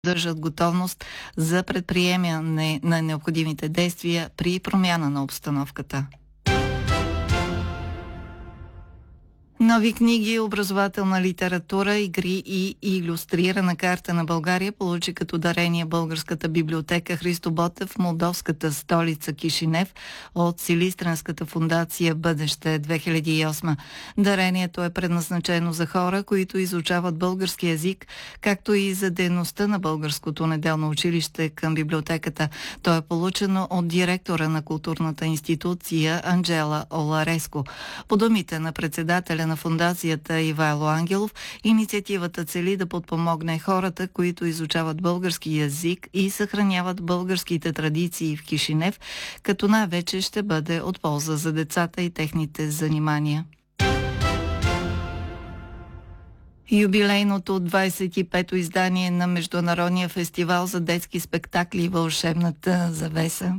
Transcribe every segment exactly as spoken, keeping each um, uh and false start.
държат готовност за предприемане на необходимите действия при промяна на обстановката. Нови книги, образователна литература, игри и илюстрирана карта на България получи като дарение Българската библиотека Христо Ботев в молдовската столица Кишинев от Силистренската фондация Бъдеще две хиляди и осма. Дарението е предназначено за хора, които изучават български език, както и за дейността на Българското неделно училище към библиотеката. То е получено от директора на културната институция Анджела Олареско. По думите на председателя на фондацията Ивайло Ангелов, инициативата цели да подпомогне хората, които изучават български език и съхраняват българските традиции в Кишинев, като най-вече ще бъде от полза за децата и техните занимания. Юбилейното двадесет и пето издание на Международния фестивал за детски спектакли "Вълшебната завеса"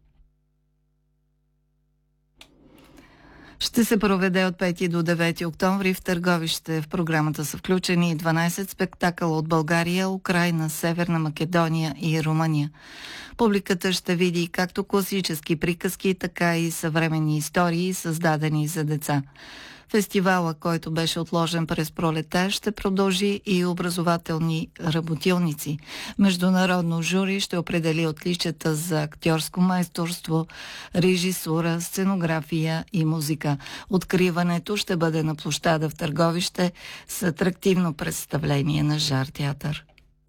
ще се проведе от пети до девети октомври в Търговище. В програмата са включени дванадесет спектакъла от България, Украйна, Северна Македония и Румъния. Публиката ще види както класически приказки, така и съвременни истории, създадени за деца. Фестивала, който беше отложен през пролета, ще продължи и образователни работилници. Международно жури ще определи отличията за актьорско майсторство, режисура, сценография и музика. Откриването ще бъде на площада в Търговище с атрактивно представление на Жар театър.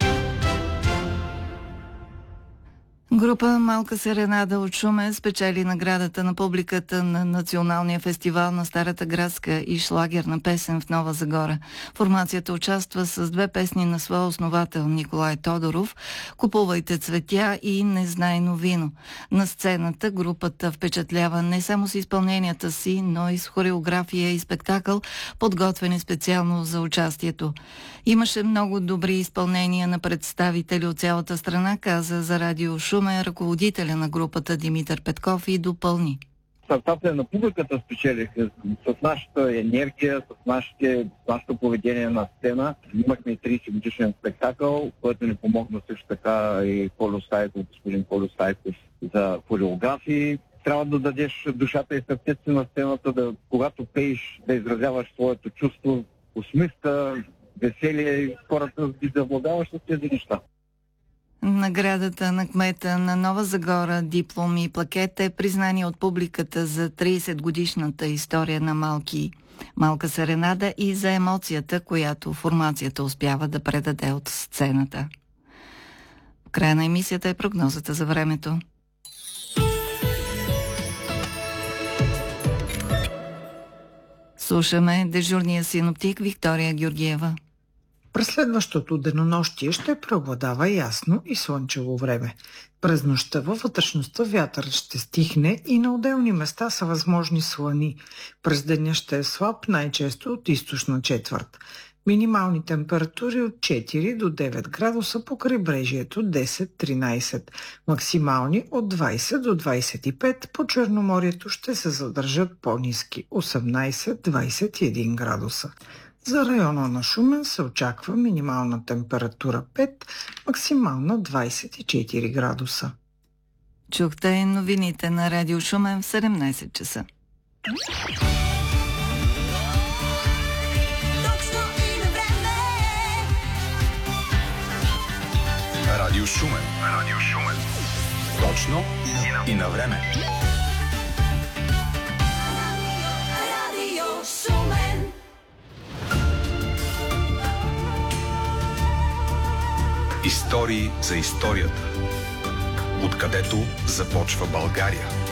Група "Малка серенада" от Шумен спечели наградата на публиката на Националния фестивал на Старата градска и шлагерна песен в Нова Загора. Формацията участва с две песни на своя основател Николай Тодоров "Купувайте цветя" и "Незнайно вино". На сцената групата впечатлява не само с изпълненията си, но и с хореография и спектакъл, подготвени специално за участието. Имаше много добри изпълнения на представители от цялата страна, каза за Радио Шумен ръководителя на групата Димитър Петков и допълни. Сърцата на публиката спечелиха с нашата енергия, с, нашите, с нашето поведение на сцена. Имахме тридесет годишен спектакъл, който ни помогна също така и Колю Стайков, господин Колю Стайков за хореографии. Трябва да дадеш душата и сърцето си на сцената, да, когато пееш, да изразяваш своето чувство, усмивка, веселие и хората да завладяваш с тези неща. Наградата на кмета на Нова Загора, дипломи и плакет е признание от публиката за тридесет годишната история на малки, Малка серенада и за емоцията, която формацията успява да предаде от сцената. В края на емисията е прогнозата за времето. Слушаме дежурния синоптик Виктория Георгиева. През следващото денонощие ще преобладава ясно и слънчево време. През нощта във вътрешността вятърът ще стихне и на отделни места са възможни слани. През деня ще е слаб, най-често от източна четвърт. Минимални температури от четири до девет градуса по крайбрежието десет до тринадесет. Максимални от двадесет до двадесет и пет, по Черноморието ще се задържат по-ниски осемнадесет до двадесет и един градуса. За района на Шумен се очаква минимална температура пет, максимална двадесет и четири градуса. Чухте новините на Радио Шумен в седемнадесет часа. Радио Шумен. Радио Шумен. Точно и на време. Истории за историята. Откъдето започва България.